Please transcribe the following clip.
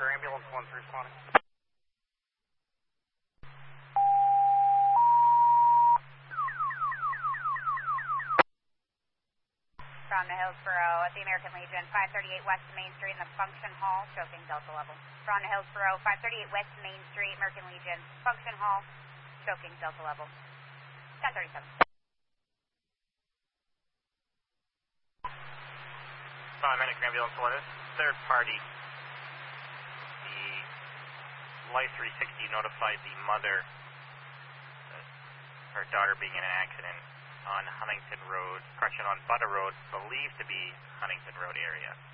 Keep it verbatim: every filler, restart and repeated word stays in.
Parker, ambulance one three responding. From the Hillsborough at the American Legion, five thirty-eight West Main Street in the Function Hall, choking Delta level. From the Hillsborough, five thirty-eight West Main Street, American Legion, Function Hall, choking Delta level. ten thirty-seven. Paramedic ambulance one, this is third party. The Life three sixty notified the mother that her daughter being in an accident on Huntington Road, correction, on Butter Road, believed to be Huntington Road area.